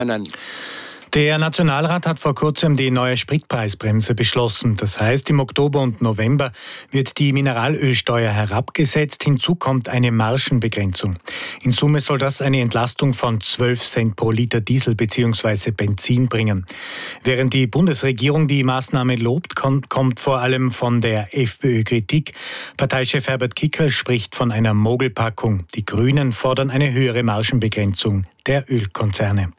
Der Nationalrat hat vor kurzem die neue Spritpreisbremse beschlossen. Das heißt, im Oktober und November wird die Mineralölsteuer herabgesetzt. Hinzu kommt eine Margenbegrenzung. In Summe soll das eine Entlastung von 12 Cent pro Liter Diesel bzw. Benzin bringen. Während die Bundesregierung die Maßnahme lobt, kommt vor allem von der FPÖ Kritik. Parteichef Herbert Kickl spricht von einer Mogelpackung. Die Grünen fordern eine höhere Margenbegrenzung der Ölkonzerne.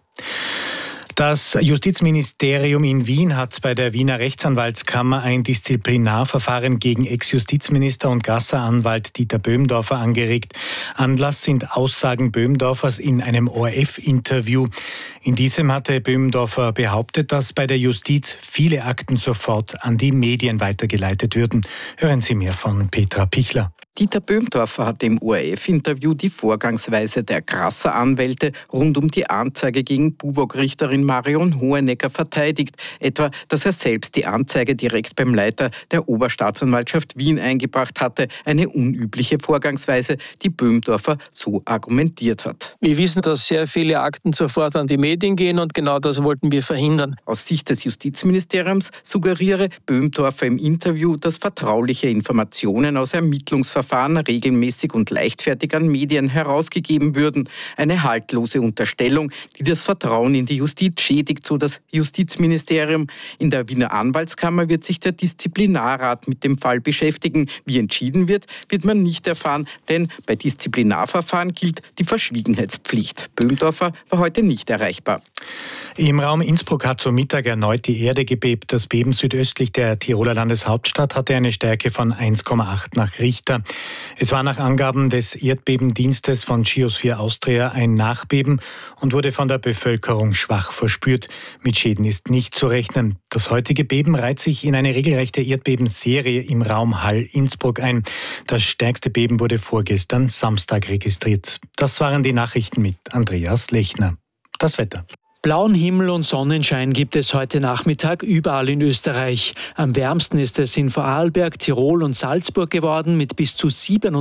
Das Justizministerium in Wien hat bei der Wiener Rechtsanwaltskammer ein Disziplinarverfahren gegen Ex-Justizminister und Gasser-Anwalt Dieter Böhmdorfer angeregt. Anlass sind Aussagen Böhmdorfers in einem ORF-Interview. In diesem hatte Böhmdorfer behauptet, dass bei der Justiz viele Akten sofort an die Medien weitergeleitet würden. Hören Sie mehr von Petra Pichler. Dieter Böhmdorfer hat im ORF-Interview die Vorgangsweise der Gasser-Anwälte rund um die Anzeige gegen Buwog-Richterin Marion Hohenecker verteidigt. Etwa, dass er selbst die Anzeige direkt beim Leiter der Oberstaatsanwaltschaft Wien eingebracht hatte. Eine unübliche Vorgangsweise, die Böhmdorfer so argumentiert hat. Wir wissen, dass sehr viele Akten sofort an die Medien gehen und genau das wollten wir verhindern. Aus Sicht des Justizministeriums suggeriere Böhmdorfer im Interview, dass vertrauliche Informationen aus Ermittlungsverfahren regelmäßig und leichtfertig an Medien herausgegeben würden. Eine haltlose Unterstellung, die das Vertrauen in die Justiz schädigt, so das Justizministerium. In der Wiener Anwaltskammer wird sich der Disziplinarrat mit dem Fall beschäftigen. Wie entschieden wird, wird man nicht erfahren, denn bei Disziplinarverfahren gilt die Verschwiegenheitspflicht. Böhmdorfer war heute nicht erreichbar. Im Raum Innsbruck hat zu Mittag erneut die Erde gebebt. Das Beben südöstlich der Tiroler Landeshauptstadt hatte eine Stärke von 1,8 nach Richter. Es war nach Angaben des Erdbebendienstes von Geosphere Austria ein Nachbeben und wurde von der Bevölkerung schwach verspürt. Mit Schäden ist nicht zu rechnen. Das heutige Beben reiht sich in eine regelrechte Erdbebenserie im Raum Hall-Innsbruck ein. Das stärkste Beben wurde vorgestern Samstag registriert. Das waren die Nachrichten mit Andreas Lechner. Das Wetter. Blauen Himmel und Sonnenschein gibt es heute Nachmittag überall in Österreich. Am wärmsten ist es in Vorarlberg, Tirol und Salzburg geworden mit bis zu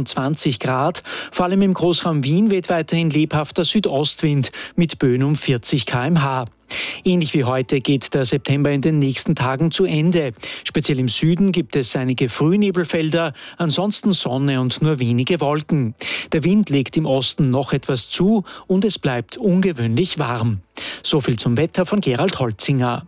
27 Grad. Vor allem im Großraum Wien weht weiterhin lebhafter Südostwind mit Böen um 40 km/h. Ähnlich wie heute geht der September in den nächsten Tagen zu Ende. Speziell im Süden gibt es einige Frühnebelfelder, ansonsten Sonne und nur wenige Wolken. Der Wind legt im Osten noch etwas zu und es bleibt ungewöhnlich warm. So viel zum Wetter von Gerald Holzinger.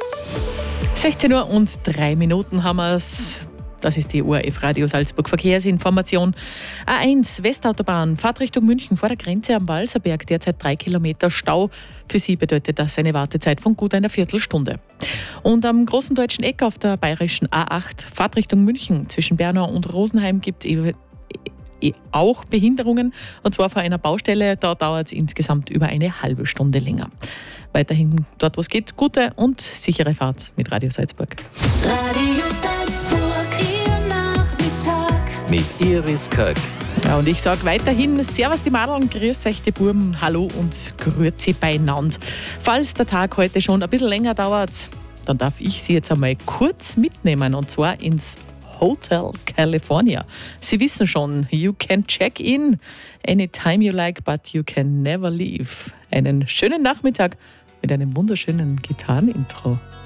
16:03 haben wir es. Das ist die ORF Radio Salzburg Verkehrsinformation. A1 Westautobahn, Fahrt Richtung München vor der Grenze am Walserberg, derzeit 3 Kilometer Stau. Für Sie bedeutet das eine Wartezeit von gut einer Viertelstunde. Und am großen deutschen Eck auf der bayerischen A8, Fahrt Richtung München zwischen Bernau und Rosenheim gibt es auch Behinderungen. Und zwar vor einer Baustelle, da dauert es insgesamt über eine halbe Stunde länger. Weiterhin dort, wo es geht, gute und sichere Fahrt mit Radio Salzburg. Radio Salzburg, Ihr Nachmittag. Mit Iris Köck. Ja, und ich sage weiterhin Servus die Madeln, grüß euch die Buben, hallo und grüezi beieinander. Falls der Tag heute schon ein bisschen länger dauert, dann darf ich Sie jetzt einmal kurz mitnehmen und zwar ins Hotel California. Sie wissen schon, you can check in anytime you like, but you can never leave. Einen schönen Nachmittag mit einem wunderschönen Gitarrenintro.